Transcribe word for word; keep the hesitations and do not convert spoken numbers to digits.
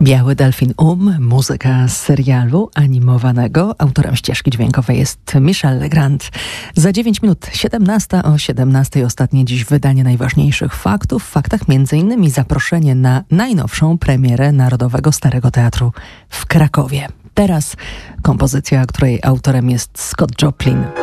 Biały Delfin Um, muzyka z serialu animowanego. Autorem ścieżki dźwiękowej jest Michel Legrand. Za dziewięć minut siedemnasta o siedemnastej ostatnie dziś wydanie najważniejszych faktów. W faktach między innymi zaproszenie na najnowszą premierę Narodowego Starego Teatru w Krakowie. Teraz kompozycja, której autorem jest Scott Joplin.